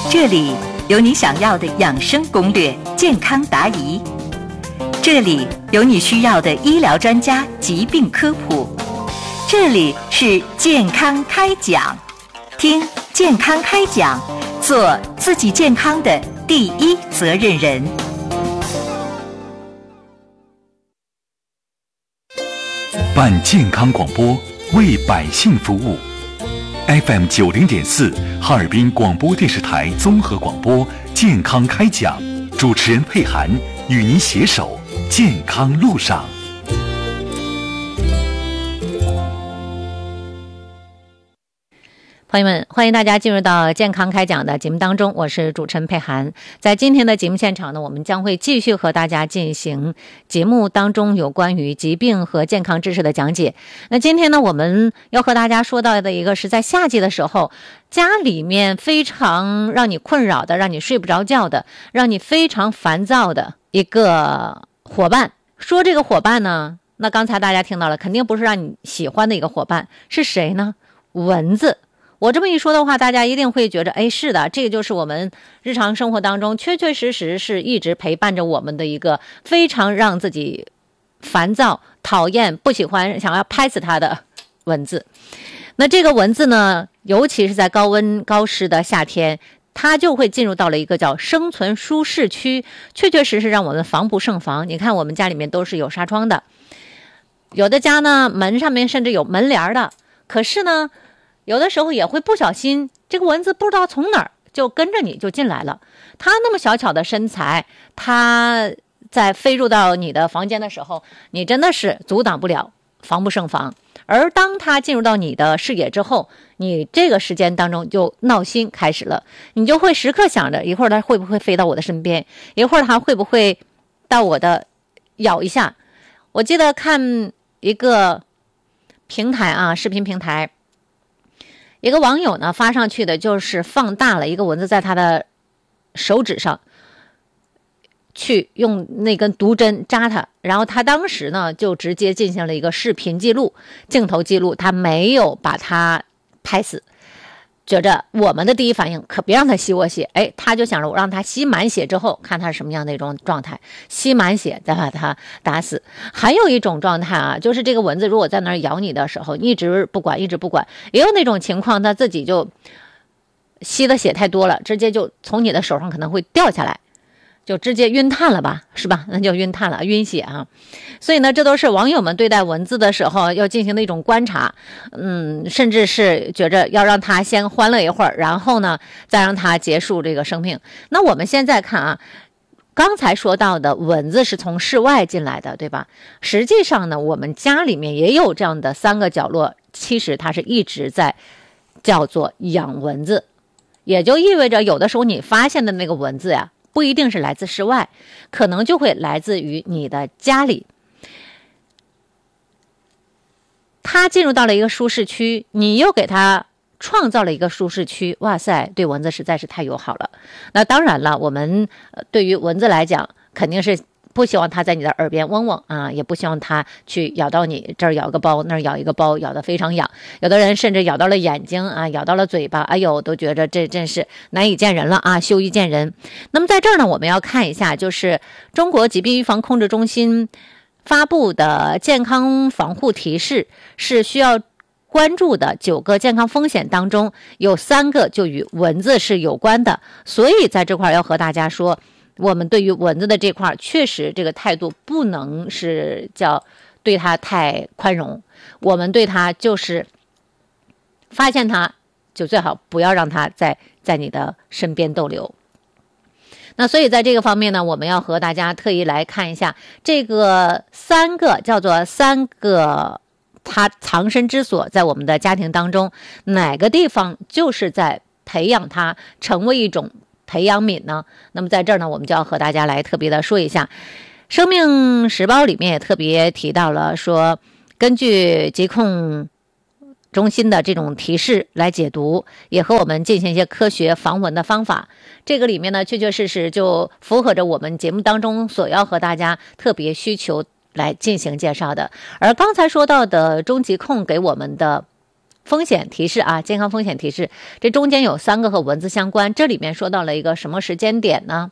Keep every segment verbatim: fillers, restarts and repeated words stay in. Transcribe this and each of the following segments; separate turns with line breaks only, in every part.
这里有你想要的养生攻略、健康答疑，这里有你需要的医疗专家疾病科普，这里是健康开讲，听健康开讲，做自己健康的第一责任人。
办健康广播，为百姓服务。F M 九零点四，哈尔滨广播电视台综合广播健康开讲，主持人佩涵与您携手健康路上。
朋友们，欢迎大家进入到健康开讲的节目当中，我是主持人佩涵。在今天的节目现场呢，我们将会继续和大家进行节目当中有关于疾病和健康知识的讲解。那今天呢，我们要和大家说到的一个是在夏季的时候，家里面非常让你困扰的，让你睡不着觉的，让你非常烦躁的一个伙伴。说这个伙伴呢，那刚才大家听到了，肯定不是让你喜欢的一个伙伴，是谁呢？蚊子。我这么一说的话，大家一定会觉得，哎，是的，这个就是我们日常生活当中确确实实是一直陪伴着我们的一个非常让自己烦躁、讨厌、不喜欢、想要拍死它的蚊子。那这个蚊子呢，尤其是在高温高湿的夏天，它就会进入到了一个叫生存舒适区，确确实实让我们防不胜防。你看我们家里面都是有纱窗的，有的家呢门上面甚至有门帘的，可是呢有的时候也会不小心，这个蚊子不知道从哪儿就跟着你就进来了。它那么小巧的身材，它在飞入到你的房间的时候，你真的是阻挡不了，防不胜防。而当它进入到你的视野之后，你这个时间当中就闹心开始了，你就会时刻想着，一会儿它会不会飞到我的身边，一会儿它会不会到我的咬一下。我记得看一个平台啊，视频平台，一个网友呢发上去的就是放大了一个蚊子在他的手指上，去用那根毒针扎他，然后他当时呢就直接进行了一个视频记录、镜头记录，他没有把他拍死，觉着我们的第一反应可别让他吸我血，哎，他就想着我让他吸满血之后，看他是什么样的一种状态，吸满血再把他打死。还有一种状态啊，就是这个蚊子如果在那儿咬你的时候，一直不管，一直不管，也有那种情况，他自己就吸的血太多了，直接就从你的手上可能会掉下来，就直接晕碳了吧，是吧？那就晕碳了，晕血啊。所以呢，这都是网友们对待蚊子的时候要进行的一种观察，嗯，甚至是觉着要让它先欢乐一会儿，然后呢，再让它结束这个生命。那我们现在看啊，刚才说到的蚊子是从室外进来的，对吧？实际上呢，我们家里面也有这样的三个角落，其实它是一直在叫做养蚊子，也就意味着有的时候你发现的那个蚊子呀，不一定是来自室外，可能就会来自于你的家里。它进入到了一个舒适区，你又给它创造了一个舒适区，哇塞，对蚊子实在是太友好了。那当然了，我们对于蚊子来讲，肯定是不希望它在你的耳边嗡嗡啊，也不希望它去咬到你，这儿咬个包，那儿咬一个包，咬得非常痒。有的人甚至咬到了眼睛啊，咬到了嘴巴，哎呦，都觉着这真是难以见人了啊，羞于见人。那么在这儿呢，我们要看一下，就是中国疾病预防控制中心发布的健康防护提示，是需要关注的九个健康风险当中，有三个就与蚊子是有关的。所以在这块要和大家说，我们对于蚊子的这块确实这个态度不能是叫对它太宽容，我们对它就是发现它就最好不要让它在在你的身边逗留。那所以在这个方面呢，我们要和大家特意来看一下这个三个叫做三个它藏身之所，在我们的家庭当中哪个地方就是在培养它成为一种培养皿呢？那么在这儿呢，我们就要和大家来特别的说一下，生命时报里面也特别提到了说，根据疾控中心的这种提示来解读，也和我们进行一些科学防蚊的方法。这个里面呢，确确实实就符合着我们节目当中所要和大家特别需求来进行介绍的。而刚才说到的中疾控给我们的风险提示啊，健康风险提示，这中间有三个和蚊子相关。这里面说到了一个什么时间点呢？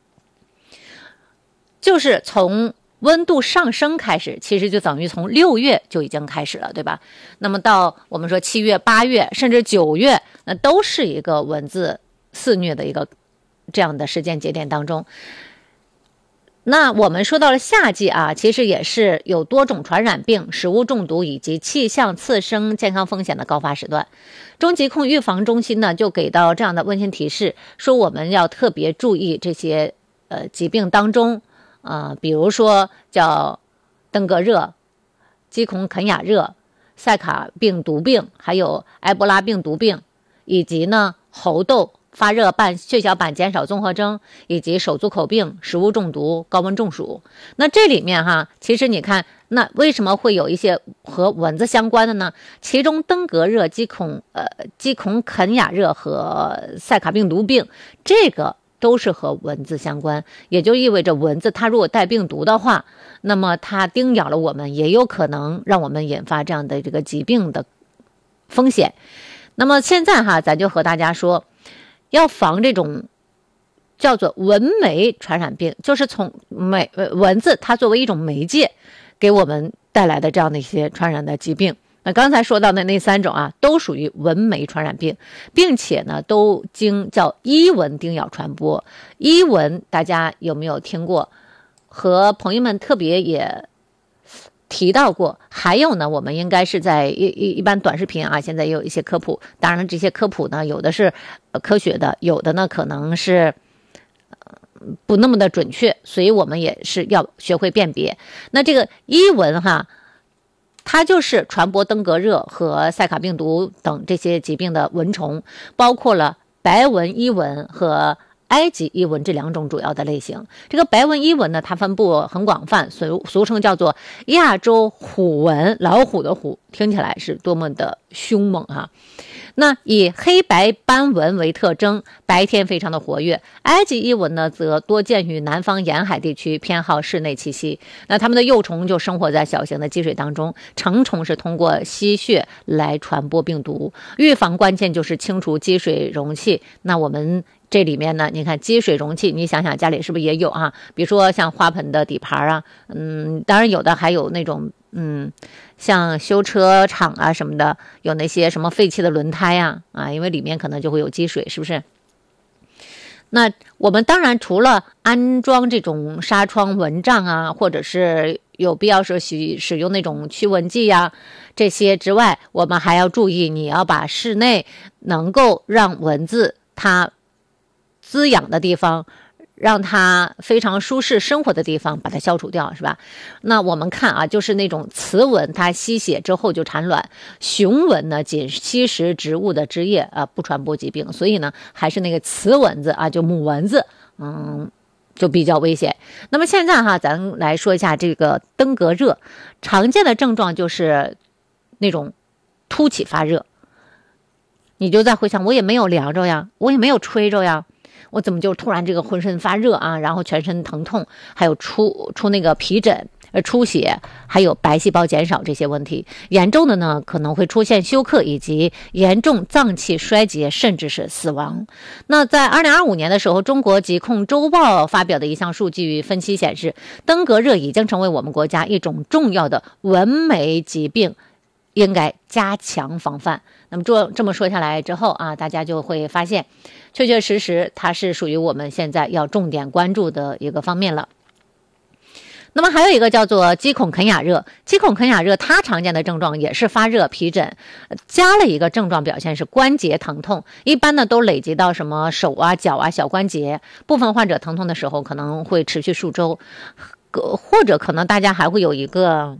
就是从温度上升开始，其实就等于从六月就已经开始了，对吧？那么到我们说七月、八月，甚至九月，那都是一个蚊子肆虐的一个这样的时间节点当中。那我们说到了夏季啊，其实也是有多种传染病、食物中毒以及气象次生健康风险的高发时段。中疾控预防中心呢就给到这样的温馨提示，说我们要特别注意这些呃疾病当中啊、呃，比如说叫登革热、鸡孔肯雅热、塞卡病毒病，还有埃博拉病毒病，以及呢猴痘、发热伴血小板减少综合征，以及手足口病、食物中毒、高温中暑。那这里面哈，其实你看，那为什么会有一些和蚊子相关的呢？其中登革热、鸡孔呃鸡孔肯雅热和塞卡病毒病，这个都是和蚊子相关，也就意味着蚊子它如果带病毒的话，那么它叮咬了我们，也有可能让我们引发这样的这个疾病的风险。那么现在哈，咱就和大家说，要防这种叫做蚊媒传染病，就是从媒蚊子它作为一种媒介给我们带来的这样的一些传染的疾病。那刚才说到的那三种啊，都属于蚊媒传染病，并且呢，都经叫伊蚊叮咬传播。伊蚊大家有没有听过？和朋友们特别也提到过。还有呢，我们应该是在一一一般短视频啊，现在也有一些科普。当然，这些科普呢，有的是科学的，有的呢可能是不那么的准确，所以我们也是要学会辨别。那这个伊蚊哈，它就是传播登革热和塞卡病毒等这些疾病的蚊虫，包括了白纹伊蚊和埃及伊蚊这两种主要的类型。这个白纹伊蚊呢，它分布很广泛，俗俗称叫做亚洲虎蚊，老虎的虎，听起来是多么的凶猛哈、啊。那以黑白斑纹为特征，白天非常的活跃。埃及伊蚊呢，则多见于南方沿海地区，偏好室内栖息。那它们的幼虫就生活在小型的积水当中，成虫是通过吸血来传播病毒。预防关键就是清除积水容器。那我们这里面呢，你看积水容器，你想想家里是不是也有啊？比如说像花盆的底盘啊，嗯，当然有的还有那种嗯，像修车厂啊什么的，有那些什么废弃的轮胎啊，啊，因为里面可能就会有积水，是不是？那我们当然除了安装这种纱窗蚊帐啊，或者是有必要是使使用那种驱蚊剂呀、啊，这些之外，我们还要注意，你要把室内能够让蚊子它滋养的地方，让它非常舒适生活的地方把它消除掉，是吧？那我们看啊，就是那种雌蚊，它吸血之后就产卵，雄蚊呢仅吸食植物的汁液啊，不传播疾病，所以呢还是那个雌蚊子啊，就母蚊子，嗯，就比较危险。那么现在哈，咱来说一下这个登革热，常见的症状就是那种突起发热，你就在回想，我也没有凉着呀，我也没有吹着呀。我怎么就突然这个浑身发热啊，然后全身疼痛，还有出出那个皮疹、呃出血，还有白细胞减少这些问题。严重的呢，可能会出现休克以及严重脏器衰竭，甚至是死亡。那在二零二五年的时候，中国疾控周报发表的一项数据分析显示，登革热已经成为我们国家一种重要的蚊媒疾病，应该加强防范。那么这这么说下来之后啊，大家就会发现，确确实实它是属于我们现在要重点关注的一个方面了。那么还有一个叫做鸡孔肯雅热，鸡孔肯雅热它常见的症状也是发热、皮疹，加了一个症状表现是关节疼痛，一般呢都累积到什么手啊、脚啊、小关节，部分患者疼痛的时候可能会持续数周，或者可能大家还会有一个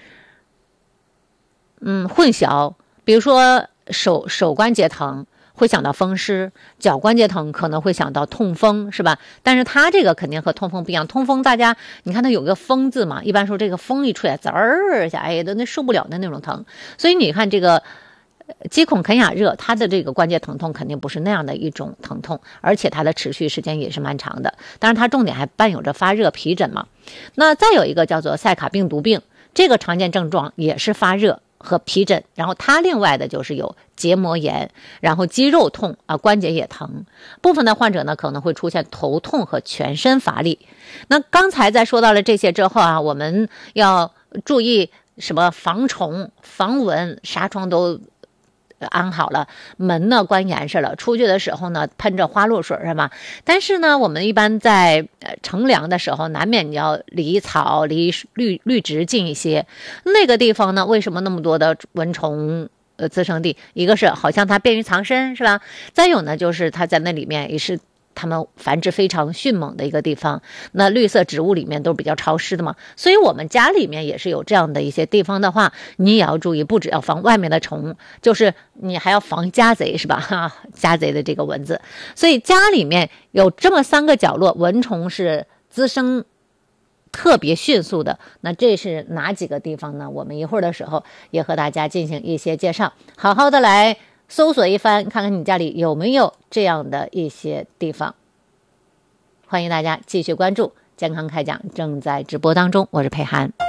嗯混淆，比如说手手关节疼会想到风湿，脚关节疼可能会想到痛风，是吧？但是它这个肯定和痛风不一样，痛风大家你看它有个风字嘛，一般说这个风一吹滋儿一下，哎，都那受不了的那种疼。所以你看这个鸡孔肯雅热，它的这个关节疼痛肯定不是那样的一种疼痛，而且它的持续时间也是蛮长的。当然它重点还伴有着发热、皮疹嘛。那再有一个叫做塞卡病毒病，这个常见症状也是发热和皮疹，然后它另外的就是有结膜炎，然后肌肉痛啊，关节也疼。部分的患者呢可能会出现头痛和全身乏力。那刚才在说到了这些之后啊，我们要注意什么防虫、防蚊，纱窗都安好了，门呢关严实了，出去的时候呢喷着花露水是吧？但是呢，我们一般在呃乘凉的时候，难免你要离草、离绿绿植近一些。那个地方呢，为什么那么多的蚊虫呃滋生地？一个是好像它便于藏身是吧？再有呢，就是它在那里面也是它们繁殖非常迅猛的一个地方，那绿色植物里面都是比较潮湿的嘛，所以我们家里面也是有这样的一些地方的话，你也要注意，不只要防外面的虫，就是你还要防家贼是吧？哈，家贼的这个蚊子，所以家里面有这么三个角落，蚊虫是滋生特别迅速的。那这是哪几个地方呢？我们一会儿的时候也和大家进行一些介绍，好好的来搜索一番，看看你家里有没有这样的一些地方。欢迎大家继续关注健康开讲，正在直播当中，我是佩涵。